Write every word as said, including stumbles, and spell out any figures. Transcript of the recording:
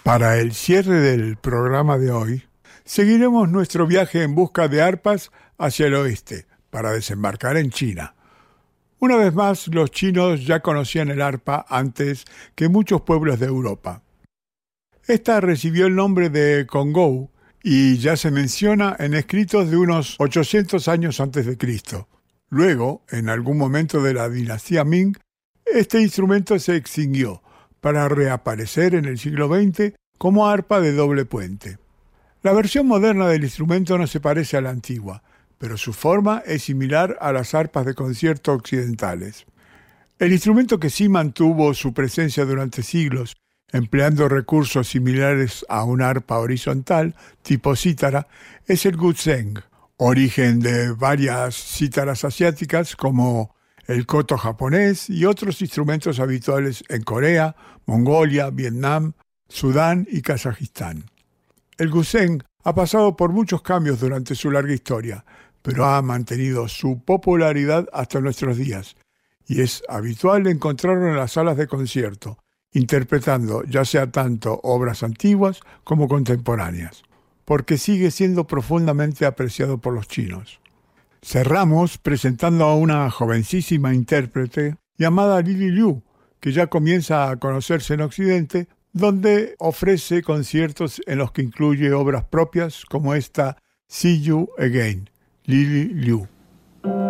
Para el cierre del programa de hoy, seguiremos nuestro viaje en busca de arpas hacia el oeste, para desembarcar en China. Una vez más, los chinos ya conocían el arpa antes que muchos pueblos de Europa. Esta recibió el nombre de congou y ya se menciona en escritos de unos ochocientos años antes de Cristo. Luego, en algún momento de la dinastía Ming, este instrumento se extinguió, para reaparecer en el siglo veinte como arpa de doble puente. La versión moderna del instrumento no se parece a la antigua, pero su forma es similar a las arpas de concierto occidentales. El instrumento que sí mantuvo su presencia durante siglos, empleando recursos similares a una arpa horizontal, tipo cítara, es el guzheng, origen de varias cítaras asiáticas como el koto japonés y otros instrumentos habituales en Corea, Mongolia, Vietnam, Sudán y Kazajistán. El guzheng ha pasado por muchos cambios durante su larga historia, pero ha mantenido su popularidad hasta nuestros días, y es habitual encontrarlo en las salas de concierto, interpretando ya sea tanto obras antiguas como contemporáneas, porque sigue siendo profundamente apreciado por los chinos. Cerramos presentando a una jovencísima intérprete llamada Lili Liu, que ya comienza a conocerse en Occidente, donde ofrece conciertos en los que incluye obras propias como esta See You Again, Lili Liu.